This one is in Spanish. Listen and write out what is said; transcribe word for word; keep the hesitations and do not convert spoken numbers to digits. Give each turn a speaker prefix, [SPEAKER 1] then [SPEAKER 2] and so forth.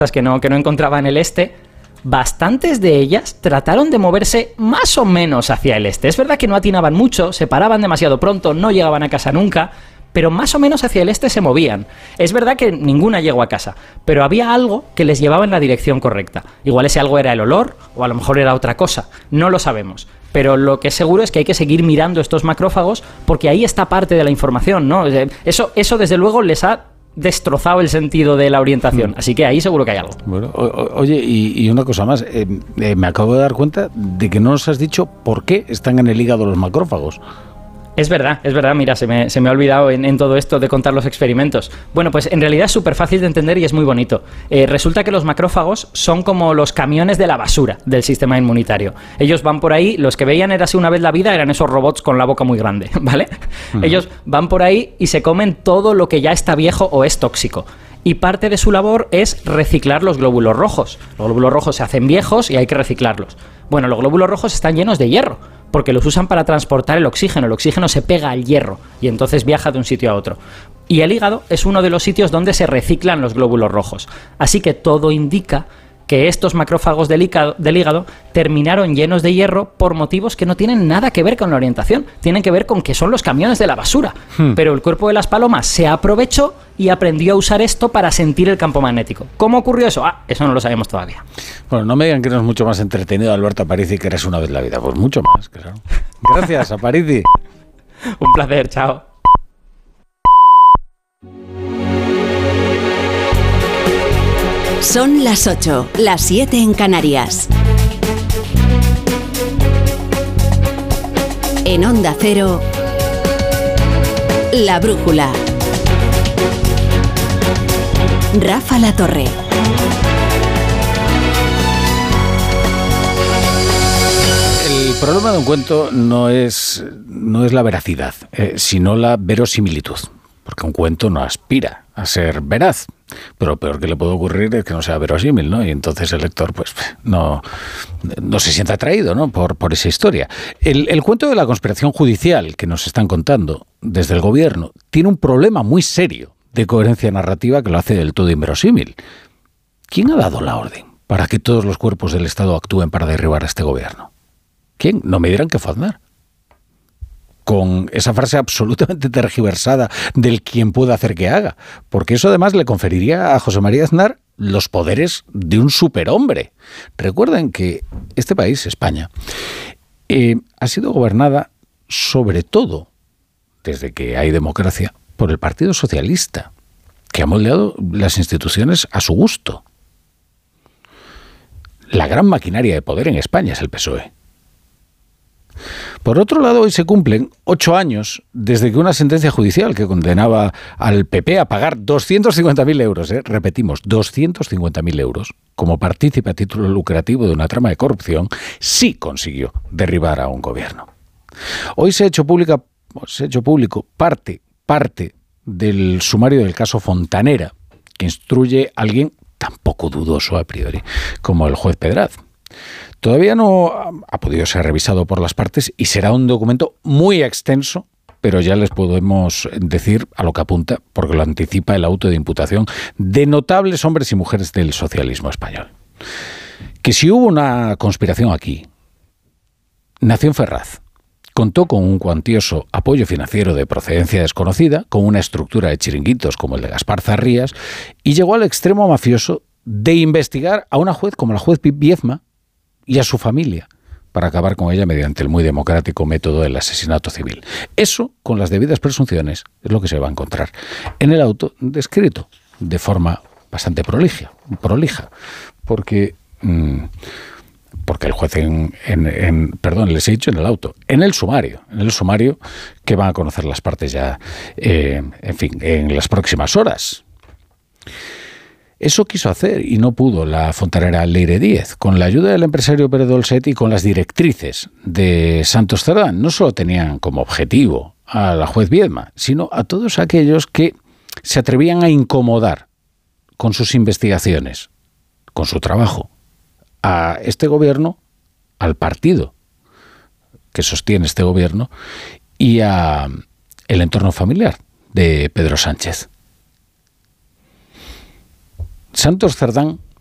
[SPEAKER 1] que no, que no encontraba en el este, bastantes de ellas trataron de moverse más o menos hacia el este. Es verdad que no atinaban mucho, se paraban demasiado pronto, no llegaban a casa nunca, pero más o menos hacia el este se movían. Es verdad que ninguna llegó a casa, pero había algo que les llevaba en la dirección correcta. Igual ese algo era el olor, o a lo mejor era otra cosa, no lo sabemos. Pero lo que es seguro es que hay que seguir mirando estos macrófagos, porque ahí está parte de la información, ¿no? Eso, eso desde luego les ha destrozado el sentido de la orientación, así que ahí seguro que hay algo.
[SPEAKER 2] Bueno, o, o, oye, y, y una cosa más, eh, eh, me acabo de dar cuenta de que no nos has dicho por qué están en el hígado los macrófagos.
[SPEAKER 1] Es verdad, es verdad, mira, se me, se me ha olvidado en, en todo esto de contar los experimentos. Bueno, pues en realidad es súper fácil de entender y es muy bonito. Eh, resulta que los macrófagos son como los camiones de la basura del sistema inmunitario. Ellos van por ahí, los que veían Érase una vez la vida eran esos robots con la boca muy grande, ¿vale? Uh-huh. Ellos van por ahí y se comen todo lo que ya está viejo o es tóxico. Y parte de su labor es reciclar los glóbulos rojos. Los glóbulos rojos se hacen viejos y hay que reciclarlos. Bueno, los glóbulos rojos están llenos de hierro, porque los usan para transportar el oxígeno. El oxígeno se pega al hierro y entonces viaja de un sitio a otro. Y el hígado es uno de los sitios donde se reciclan los glóbulos rojos. Así que todo indica que estos macrófagos del hígado, del hígado terminaron llenos de hierro por motivos que no tienen nada que ver con la orientación. Tienen que ver con que son los camiones de la basura. Hmm. Pero el cuerpo de las palomas se aprovechó y aprendió a usar esto para sentir el campo magnético. ¿Cómo ocurrió eso? Ah, eso no lo sabemos todavía.
[SPEAKER 2] Bueno, no me digan que no es mucho más entretenido Alberto Aparici que Eres una vez la vida. Pues mucho más, claro. Gracias, Aparici.
[SPEAKER 1] Un placer, chao.
[SPEAKER 3] Son las ocho, las siete en Canarias. En Onda Cero, La Brújula. Rafa La Torre.
[SPEAKER 2] El problema de un cuento no es, no es la veracidad, eh, sino la verosimilitud. Porque un cuento no aspira a ser veraz. Pero lo peor que le puede ocurrir es que no sea verosímil, ¿no? Y entonces el lector pues no, no se siente atraído, ¿no? por, por esa historia. El, el cuento de la conspiración judicial que nos están contando desde el gobierno tiene un problema muy serio de coherencia narrativa que lo hace del todo inverosímil. ¿Quién ha dado la orden para que todos los cuerpos del Estado actúen para derribar a este gobierno? ¿Quién? No me dirán que fue Aznar. Con esa frase absolutamente tergiversada del quien puede hacer que haga, porque eso además le conferiría a José María Aznar los poderes de un superhombre. Recuerden que este país, España, eh, ha sido gobernada sobre todo, desde que hay democracia, por el Partido Socialista, que ha moldeado las instituciones a su gusto. La gran maquinaria de poder en España es el P S O E. Por otro lado, hoy se cumplen ocho años desde que una sentencia judicial que condenaba al P P a pagar doscientos cincuenta mil euros, ¿eh? repetimos, doscientos cincuenta mil euros, como partícipe a título lucrativo de una trama de corrupción, sí consiguió derribar a un gobierno. Hoy se ha hecho pública, se ha hecho público parte, parte del sumario del caso Fontanera, que instruye a alguien tan poco dudoso a priori como el juez Pedraz. Todavía no ha podido ser revisado por las partes y será un documento muy extenso, pero ya les podemos decir a lo que apunta, porque lo anticipa el auto de imputación de notables hombres y mujeres del socialismo español. Que si hubo una conspiración aquí, nació en Ferraz, contó con un cuantioso apoyo financiero de procedencia desconocida, con una estructura de chiringuitos como el de Gaspar Zarrías, y llegó al extremo mafioso de investigar a una juez como la juez Viezma, y a su familia, para acabar con ella mediante el muy democrático método del asesinato civil. Eso, con las debidas presunciones, es lo que se va a encontrar en el auto descrito de forma bastante prolija, prolija porque, mmm, porque el juez en, en, en, perdón, les he dicho en el auto, en el sumario, en el sumario que van a conocer las partes ya, eh, en fin, en las próximas horas. Eso quiso hacer y no pudo la fontanera Leire Díez. Con la ayuda del empresario Pere Dolcet y con las directrices de Santos Cerdán, no solo tenían como objetivo a la juez Viezma, sino a todos aquellos que se atrevían a incomodar con sus investigaciones, con su trabajo, a este gobierno, al partido que sostiene este gobierno y a el entorno familiar de Pedro Sánchez. Santos Cerdán